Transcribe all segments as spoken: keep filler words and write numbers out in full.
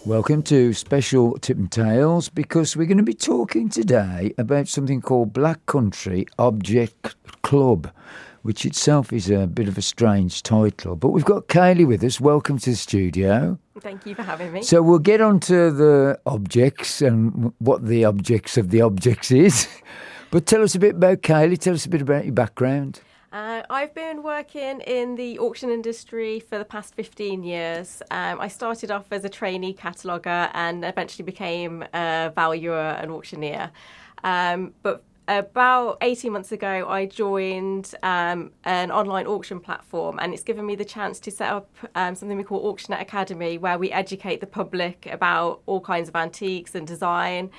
Welcome to Special Tip and Tales, because we're going to be talking today about something called Black Country Object Club, which itself is a bit of a strange title. But we've got Kayleigh with us. Welcome to the studio. Thank you for having me. So we'll get on to the objects and what the objects of the objects is. But tell us a bit about Kayleigh. Tell us a bit about your background. Uh, I've been working in the auction industry for the past fifteen years. Um, I started off as a trainee cataloguer and eventually became a valuer and auctioneer. Um, but about eighteen months ago, I joined um, an online auction platform, and it's given me the chance to set up um, something we call Auctioneer Academy, where we educate the public about all kinds of antiques and design,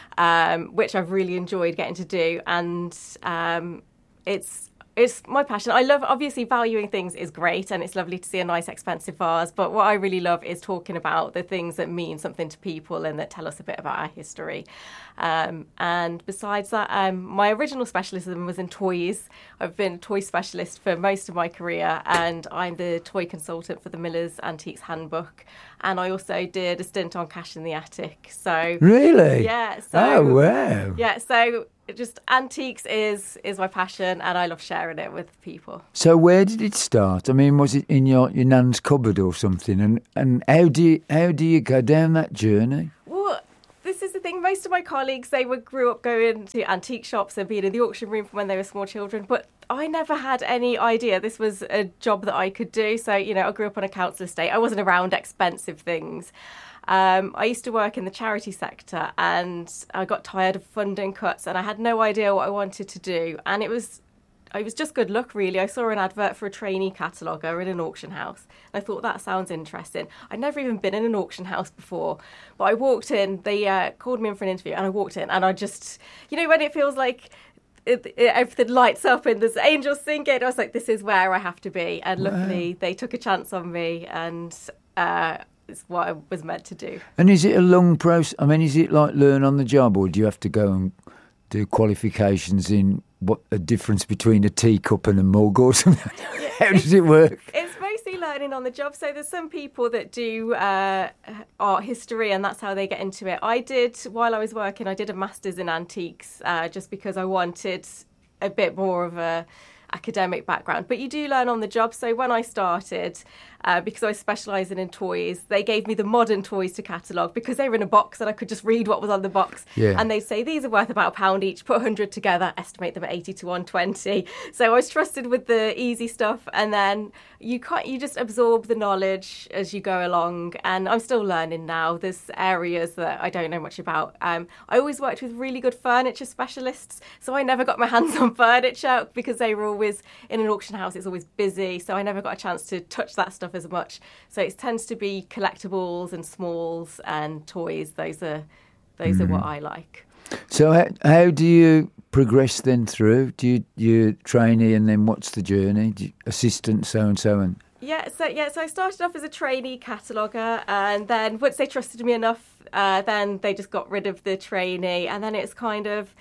um, which I've really enjoyed getting to do. And um, it's It's my passion. I love, obviously, valuing things is great, and it's lovely to see a nice, expensive vase. But what I really love is talking about the things that mean something to people and that tell us a bit about our history. Um, and besides that, um, my original specialism was in toys. I've been a toy specialist for most of my career, and I'm the toy consultant for the Miller's Antiques Handbook. And I also did a stint on Cash in the Attic. So Really? Yeah. So, oh, wow. Yeah, so just antiques is is my passion, and I love sharing it with people. So where did it start? I mean, was it in your, your nan's cupboard or something? And and how do you, how do you go down that journey? Well, this is the thing. Most of my colleagues, they were grew up going to antique shops and being in the auction room from when they were small children. But I never had any idea this was a job that I could do. So, you know, I grew up on a council estate. I wasn't around expensive things. Um, I used to work in the charity sector, and I got tired of funding cuts, and I had no idea what I wanted to do. And it was it was just good luck, really. I saw an advert for a trainee cataloguer in an auction house, and I thought, that sounds interesting. I'd never even been in an auction house before, but I walked in, they uh, called me in for an interview, and I walked in, and I just, you know, when it feels like It, it, everything lights up and there's angels singing, I was like, this is where I have to be. And luckily, wow. They took a chance on me, and uh, it's what I was meant to do. And is it a long process? I mean, is it like learn on the job, or do you have to go and do qualifications in what a difference between a teacup and a mug or something? Yeah, How does it work? It's mostly learning on the job. So there's some people that do uh, art history, and that's how they get into it. I did, while I was working, I did a master's in antiques uh, just because I wanted a bit more of a academic background. But you do learn on the job. So when I started, uh, because I was specialising in toys, they gave me the modern toys to catalogue because they were in a box and I could just read what was on the box. Yeah. And they'd say, these are worth about a pound each, put one hundred together, estimate them at eighty to one twenty. So I was trusted with the easy stuff, and then you can't, you just absorb the knowledge as you go along. And I'm still learning now. There's areas that I don't know much about. Um, I always worked with really good furniture specialists, so I never got my hands on furniture because they were always in an auction house. It's always busy, so I never got a chance to touch that stuff as much. So it tends to be collectibles and smalls and toys. Those are those mm-hmm. are what I like. So how, how do you progress then through? Do you you trainee, and then what's the journey? Do you, assistant so and so and yeah. So yeah. So I started off as a trainee cataloguer, and then once they trusted me enough, uh, then they just got rid of the trainee, and then it's kind of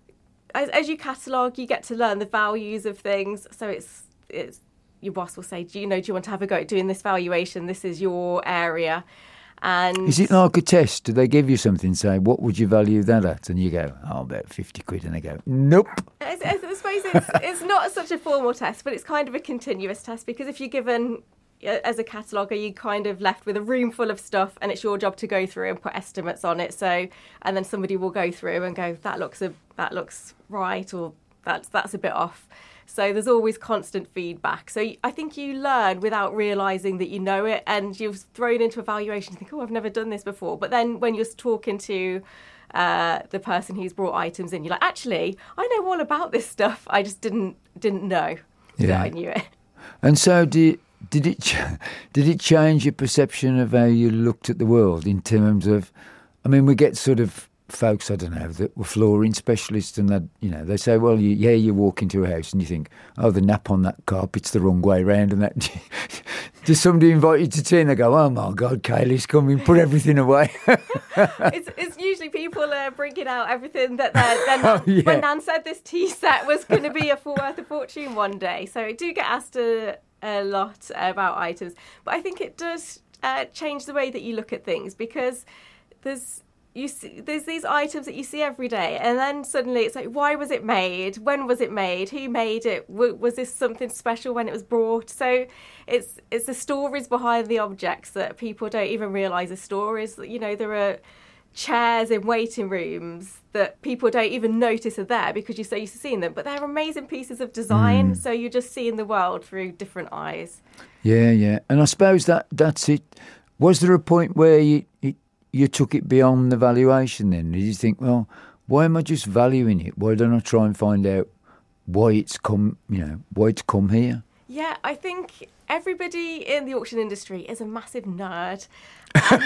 as, as you catalogue, you get to learn the values of things. So it's it's. Your boss will say, do you know, do you want to have a go at doing this valuation? This is your area. And is it like a test? Do they give you something, say, what would you value that at? And you go, oh, about fifty quid. And they go, nope. I, I suppose it's, it's not such a formal test, but it's kind of a continuous test, because if you're given, as a cataloguer, you kind of left with a room full of stuff, and it's your job to go through and put estimates on it. So, and then somebody will go through and go, that looks a, that looks right, or that's that's a bit off. So there's always constant feedback. So I think you learn without realising that you know it, and you're thrown into evaluation and think, oh, I've never done this before. But then when you're talking to uh, the person who's brought items in, you're like, actually, I know all about this stuff. I just didn't didn't know yeah. that I knew it. And so did, did, it ch- did it change your perception of how you looked at the world in terms of, I mean, we get sort of folks, I don't know, that were flooring specialists, and that, you know, they say, well, you, yeah, you walk into a house and you think, oh, the nap on that carpet's the wrong way round, and that. Does somebody invite you to tea and they go, oh my God, Kayleigh's coming, put everything away? it's, it's usually people uh, bringing out everything that they're, they're Nan, oh, yeah. when Nan said this tea set was going to be a full worth of fortune one day. So I do get asked a, a lot about items, but I think it does uh, change the way that you look at things, because there's you see, there's these items that you see every day, and then suddenly it's like, why was it made? When was it made? Who made it? W- was this something special when it was brought? So it's it's the stories behind the objects that people don't even realise are stories. You know, there are chairs in waiting rooms that people don't even notice are there because you're so used to seeing them, but they're amazing pieces of design. Mm. So you're just seeing the world through different eyes. Yeah, yeah. And I suppose that that's it. Was there a point where you it, you took it beyond the valuation then? Did you think, well, why am I just valuing it? Why don't I try and find out why it's come, you know, why it's come here? Yeah, I think everybody in the auction industry is a massive nerd. And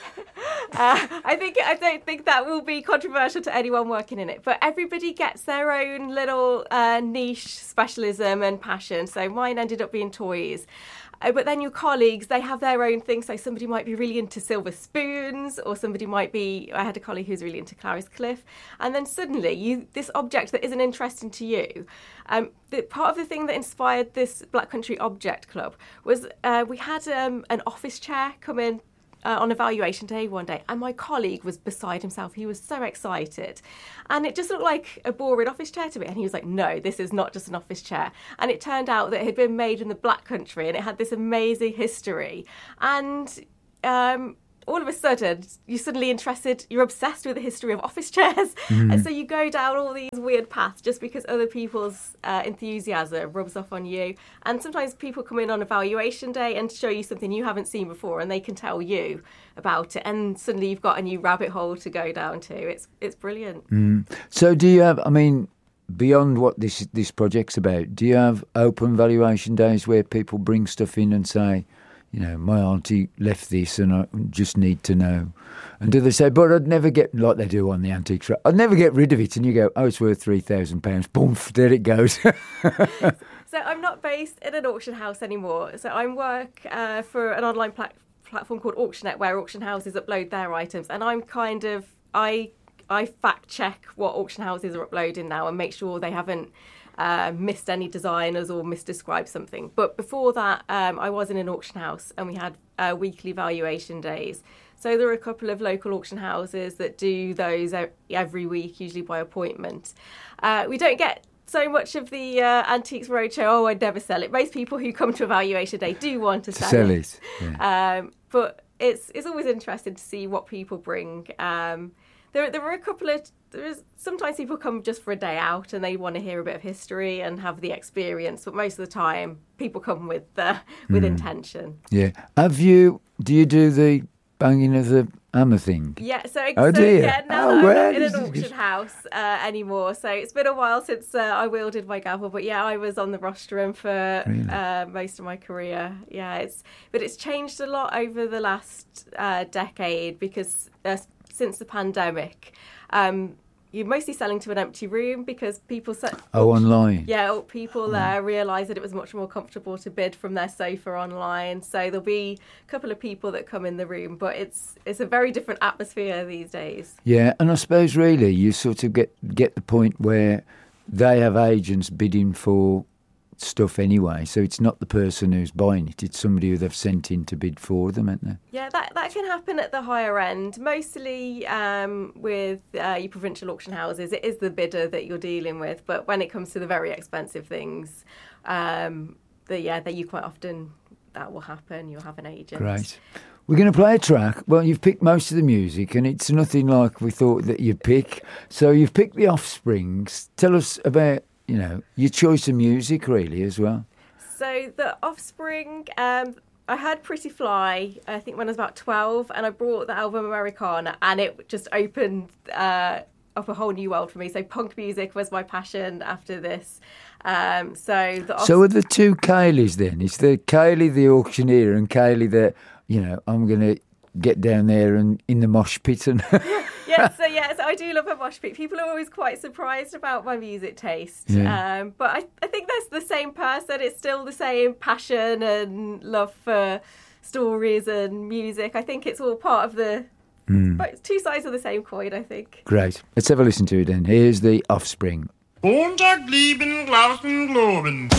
uh, I think I don't think that will be controversial to anyone working in it, but everybody gets their own little uh, niche specialism and passion. So mine ended up being toys. Uh, but then your colleagues, they have their own thing. So somebody might be really into silver spoons, or somebody might be, I had a colleague who's really into Clarice Cliff. And then suddenly you this object that isn't interesting to you. Um, the, part of the thing that inspired this Black Country Object Club was uh, we had um, an office chair come in Uh, on evaluation day one day, and my colleague was beside himself. He was so excited, and it just looked like a boring office chair to me, and he was like, no, this is not just an office chair. And it turned out that it had been made in the Black Country, and it had this amazing history. And um all of a sudden, you're suddenly interested, you're obsessed with the history of office chairs. Mm. And so you go down all these weird paths just because other people's uh, enthusiasm rubs off on you. And sometimes people come in on evaluation day and show you something you haven't seen before, and they can tell you about it. And suddenly you've got a new rabbit hole to go down to. It's it's brilliant. Mm. So do you have, I mean, beyond what this this project's about, do you have open valuation days where people bring stuff in and say, you know, my auntie left this and I just need to know? And do they say, but I'd never get, like they do on the antique shop, I'd never get rid of it? And you go, oh, it's worth three thousand pounds. Boom, there it goes. So I'm not based in an auction house anymore. So I work uh, for an online plat- platform called Auctionet, where auction houses upload their items. And I'm kind of, I I fact check what auction houses are uploading now and make sure they haven't Uh, missed any designers or misdescribed something. But before that, um, I was in an auction house, and we had uh, weekly valuation days. So there are a couple of local auction houses that do those every week, usually by appointment. Uh, we don't get so much of the uh, Antiques Roadshow, oh, I'd never sell it. Most people who come to evaluation day do want to, to sell, sell it. it. Yeah. Um, but it's it's always interesting to see what people bring. Um, there, there were a couple of There is sometimes people come just for a day out and they want to hear a bit of history and have the experience, but most of the time people come with uh, with mm. intention. Yeah. Have you? Do you do the banging of the hammer thing? Yeah. So, oh, so dear. yeah, now oh, I'm well, not in an auction house uh, anymore. So it's been a while since uh, I wielded my gavel, but yeah, I was on the rostrum for really? uh, most of my career. Yeah. It's but it's changed a lot over the last uh, decade because uh, since the pandemic. Um, you're mostly selling to an empty room because people... Set, oh, online. Yeah, people there uh, realised that it was much more comfortable to bid from their sofa online. So there'll be a couple of people that come in the room, but it's it's a very different atmosphere these days. Yeah, and I suppose really you sort of get, get the point where they have agents bidding for stuff anyway, so it's not the person who's buying it, it's somebody who they've sent in to bid for them, isn't it? Yeah, that that can happen at the higher end. Mostly um, with uh, your provincial auction houses, it is the bidder that you're dealing with, but when it comes to the very expensive things, um, the, yeah, that you quite often, that will happen, you'll have an agent. Great. We're going to play a track. Well, you've picked most of the music, and it's nothing like we thought that you'd pick. So you've picked The Offsprings. Tell us about, you know, your choice of music, really, as well. So The Offspring, um, I heard Pretty Fly, I think when I was about twelve, and I brought the album Americana, and it just opened uh, up a whole new world for me. So punk music was my passion after this. Um, so the Offspring... So are the two Kayleys then? Is the Kayley the auctioneer and Kayley the, you know, I'm going to get down there and in the mosh pit and... Yes, so yes, I do love a mosh pit. People are always quite surprised about my music taste. Yeah. Um, but I, I think that's the same person. It's still the same passion and love for stories and music. I think it's all part of the... Mm. But it's two sides of the same coin, I think. Great. Let's have a listen to it then. Here's The Offspring. Montag blieben Glauben globen.